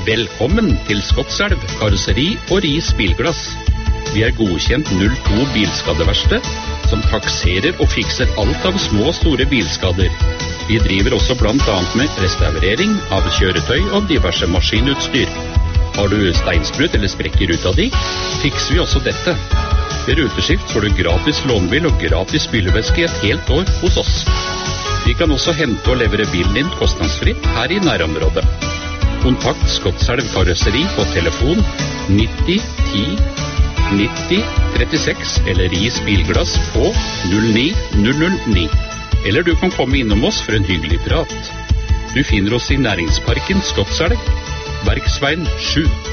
Velkommen til Skotselv karosseri og ris bilglass. Vi er godkjent 02 bilskadeverksted, som takserer og fikser alt av små og store bilskader. Vi driver også blant annet med restaurering av kjøretøy og diverse maskinutstyr. Har du steinsprut eller sprekker ut av de, fikser vi også dette. Ved ruteskift får du gratis lånbil og gratis bilvæske et helt år hos oss. Vi kan også hente og levere bilen din kostnadsfritt her i nærområdet. Kontakt Skotselv karosseri på telefon 90 10 90 36 eller ris bilglass på 09 009. Eller du kan komme innom oss for en hyggelig prat. Du finner oss i Næringsparken Skotselv, Bergsveien 7.